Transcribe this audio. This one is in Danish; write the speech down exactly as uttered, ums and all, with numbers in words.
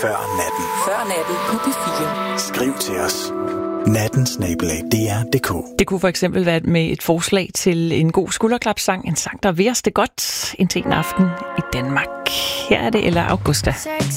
Før natten. Før natten på P fire. Skriv til os. natten snabel-a d r punktum d k. Det kunne for eksempel være med et forslag til en god skulderklapsang, en sang, der væres det godt indtil en aften i Danmark. Her er det Ella Augusta.